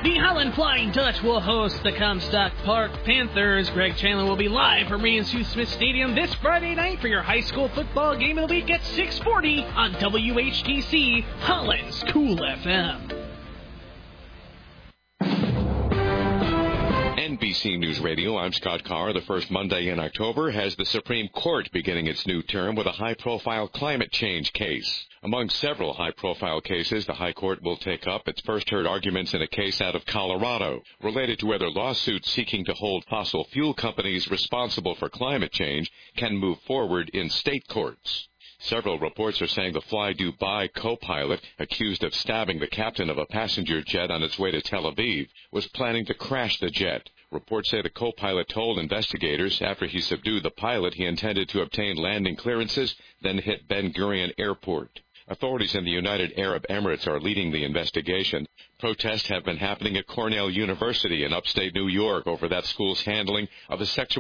The Holland Flying Dutch will host the Comstock Park Panthers. Greg Chandler will be live from Rian Sue Smith Stadium this Friday night for your high school football game of the week at 6:40 on WHTC, Holland's Cool FM. NBC News Radio, I'm Scott Carr. The first Monday in October has the Supreme Court beginning its new term with a high-profile climate change case. Among several high-profile cases, the High Court will take up its first heard arguments in a case out of Colorado related to whether lawsuits seeking to hold fossil fuel companies responsible for climate change can move forward in state courts. Several reports are saying the Fly Dubai co-pilot, accused of stabbing the captain of a passenger jet on its way to Tel Aviv, was planning to crash the jet. Reports say the co-pilot told investigators after he subdued the pilot he intended to obtain landing clearances, then hit Ben Gurion Airport. Authorities in the United Arab Emirates are leading the investigation. Protests have been happening at Cornell University in upstate New York over that school's handling of a sexual